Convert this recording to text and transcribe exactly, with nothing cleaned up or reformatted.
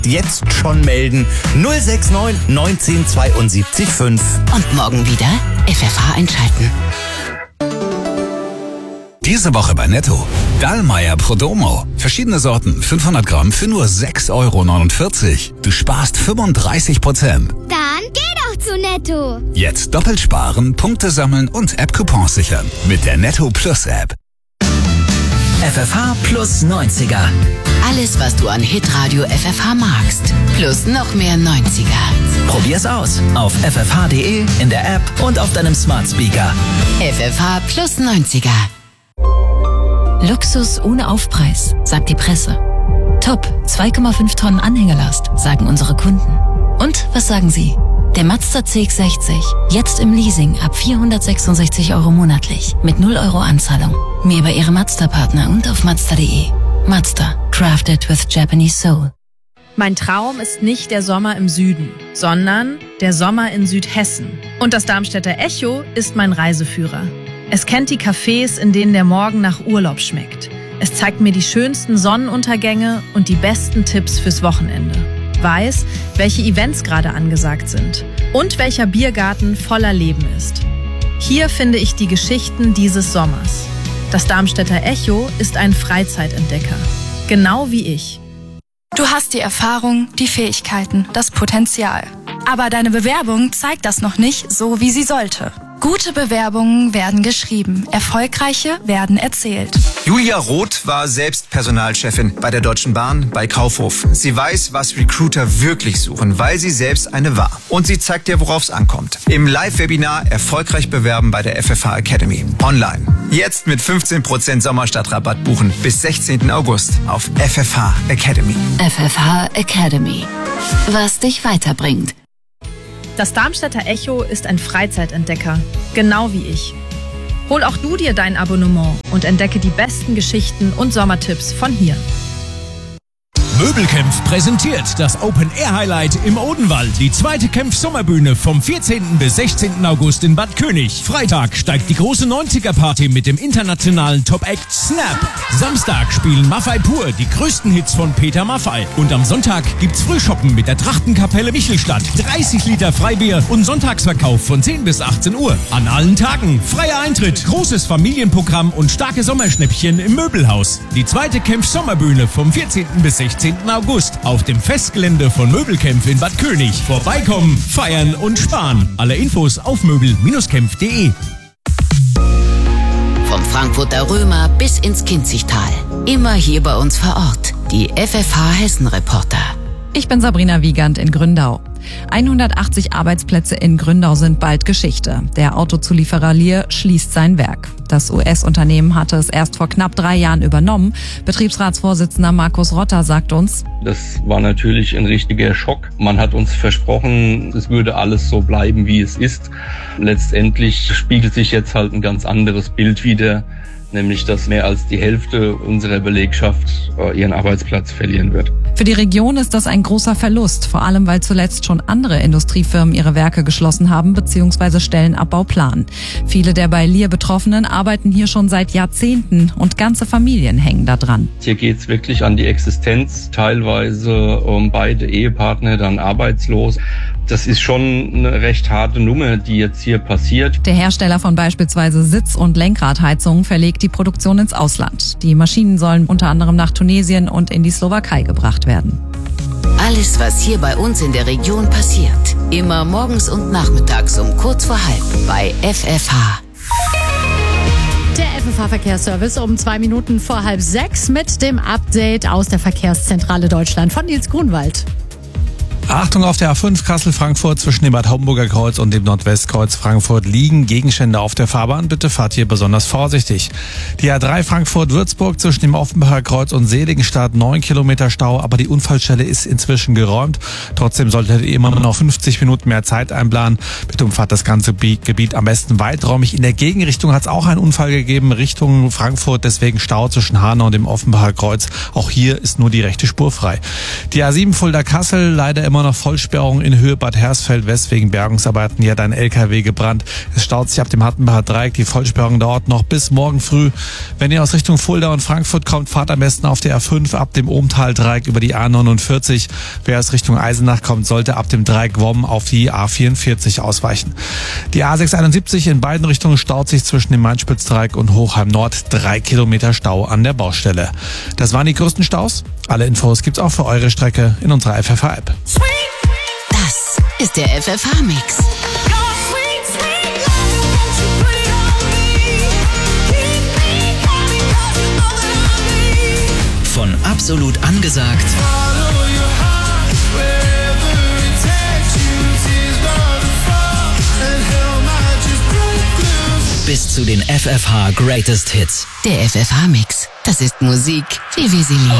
Jetzt schon melden. null sechs neun neunzehn zweiundsiebzig fünf. Und morgen wieder F F H einschalten. Diese Woche bei Netto. Dallmayr Prodomo. Verschiedene Sorten, fünfhundert Gramm für nur sechs Euro neunundvierzig. Du sparst fünfunddreißig Prozent. Dann geh doch zu Netto. Jetzt doppelt sparen, Punkte sammeln und App-Coupons sichern. Mit der Netto Plus App. F F H plus neunziger. Alles, was du an Hitradio F F H magst. Plus noch mehr neunziger. Probier's aus auf f f h punkt d e, in der App und auf deinem Smart Speaker. F F H plus neunziger. Luxus ohne Aufpreis, sagt die Presse. Top, zwei Komma fünf Tonnen Anhängelast, sagen unsere Kunden. Und was sagen Sie? Der Mazda C X sechzig, jetzt im Leasing ab vierhundertsechsundsechzig Euro monatlich, mit null Euro Anzahlung. Mehr bei Ihrem Mazda-Partner und auf mazda punkt de. Mazda, crafted with Japanese soul. Mein Traum ist nicht der Sommer im Süden, sondern der Sommer in Südhessen. Und das Darmstädter Echo ist mein Reiseführer. Es kennt die Cafés, in denen der Morgen nach Urlaub schmeckt. Es zeigt mir die schönsten Sonnenuntergänge und die besten Tipps fürs Wochenende. Weiß, welche Events gerade angesagt sind und welcher Biergarten voller Leben ist. Hier finde ich die Geschichten dieses Sommers. Das Darmstädter Echo ist ein Freizeitentdecker, genau wie ich. Du hast die Erfahrung, die Fähigkeiten, das Potenzial. Aber deine Bewerbung zeigt das noch nicht so, wie sie sollte. Gute Bewerbungen werden geschrieben, erfolgreiche werden erzählt. Julia Roth war selbst Personalchefin bei der Deutschen Bahn bei Kaufhof. Sie weiß, was Recruiter wirklich suchen, weil sie selbst eine war. Und sie zeigt dir, worauf es ankommt. Im Live-Webinar Erfolgreich bewerben bei der F F H Academy. Online. Jetzt mit fünfzehn Prozent Sommerstadtrabatt buchen bis sechzehnten August auf F F H Academy. F F H Academy. Was dich weiterbringt. Das Darmstädter Echo ist ein Freizeitentdecker, genau wie ich. Hol auch du dir dein Abonnement und entdecke die besten Geschichten und Sommertipps von hier. Möbelkämpf präsentiert das Open-Air-Highlight im Odenwald. Die zweite Kämpf-Sommerbühne vom vierzehnten bis sechzehnten August in Bad König. Freitag steigt die große neunziger-Party mit dem internationalen Top-Act Snap. Samstag spielen Maffei Pur die größten Hits von Peter Maffei. Und am Sonntag gibt's Frühshoppen mit der Trachtenkapelle Michelstadt. dreißig Liter Freibier und Sonntagsverkauf von zehn bis achtzehn Uhr. An allen Tagen freier Eintritt, großes Familienprogramm und starke Sommerschnäppchen im Möbelhaus. Die zweite Kämpf-Sommerbühne vom vierzehnten bis sechzehnten August auf dem Festgelände von Möbelkämpf in Bad König. Vorbeikommen, feiern und sparen. Alle Infos auf möbel kämpf punkt de. Vom Frankfurter Römer bis ins Kinzigtal. Immer hier bei uns vor Ort. Die F F H Hessen Reporter. Ich bin Sabrina Wiegand in Gründau. hundertachtzig Arbeitsplätze in Gründau sind bald Geschichte. Der Autozulieferer Lear schließt sein Werk. Das U S-Unternehmen hatte es erst vor knapp drei Jahren übernommen. Betriebsratsvorsitzender Markus Rotter sagt uns: Das war natürlich ein richtiger Schock. Man hat uns versprochen, es würde alles so bleiben, wie es ist. Letztendlich spiegelt sich jetzt halt ein ganz anderes Bild wider, nämlich dass mehr als die Hälfte unserer Belegschaft ihren Arbeitsplatz verlieren wird. Für die Region ist das ein großer Verlust, vor allem weil zuletzt schon andere Industriefirmen ihre Werke geschlossen haben bzw. Stellenabbau planen. Viele der bei Lear Betroffenen arbeiten hier schon seit Jahrzehnten und ganze Familien hängen da dran. Hier geht's wirklich an die Existenz, teilweise um beide Ehepartner dann arbeitslos. Das ist schon eine recht harte Nummer, die jetzt hier passiert. Der Hersteller von beispielsweise Sitz- und Lenkradheizungen verlegt die Produktion ins Ausland. Die Maschinen sollen unter anderem nach Tunesien und in die Slowakei gebracht werden. Alles, was hier bei uns in der Region passiert. Immer morgens und nachmittags um kurz vor halb bei F F H. Der F F H-Verkehrsservice um zwei Minuten vor halb sechs mit dem Update aus der Verkehrszentrale Deutschland von Nils Grunwald. Achtung auf der A fünf Kassel-Frankfurt zwischen dem Bad Homburger Kreuz und dem Nordwestkreuz Frankfurt liegen Gegenstände auf der Fahrbahn. Bitte fahrt hier besonders vorsichtig. Die A drei Frankfurt-Würzburg zwischen dem Offenbacher Kreuz und Seligenstadt neun Kilometer Stau, aber die Unfallstelle ist inzwischen geräumt. Trotzdem solltet ihr immer noch fünfzig Minuten mehr Zeit einplanen. Bitte umfahrt das ganze Gebiet am besten weiträumig. In der Gegenrichtung hat es auch einen Unfall gegeben, Richtung Frankfurt, deswegen Stau zwischen Hanau und dem Offenbacher Kreuz. Auch hier ist nur die rechte Spur frei. Die A sieben Fulda-Kassel leider immer immer noch Vollsperrung in Höhe Bad Hersfeld West wegen Bergungsarbeiten. Hier hat ein L K W gebrannt. Es staut sich ab dem Hattenbacher Dreieck. Die Vollsperrung dauert noch bis morgen früh. Wenn ihr aus Richtung Fulda und Frankfurt kommt, fahrt am besten auf der A fünf ab dem Ohmtal-Dreieck über die A neunundvierzig. Wer aus Richtung Eisenach kommt, sollte ab dem Dreieck Womm auf die A vierundvierzig ausweichen. Die A sechshunderteinundsiebzig in beiden Richtungen staut sich zwischen dem Main-Spitz-Dreieck und Hochheim Nord. Drei Kilometer Stau an der Baustelle. Das waren die größten Staus. Alle Infos gibt's auch für eure Strecke in unserer F F H-App. Das ist der F F H-Mix. Von absolut angesagt bis zu den F F H Greatest Hits. Der F F H-Mix. Das ist Musik, wie wir sie lieben.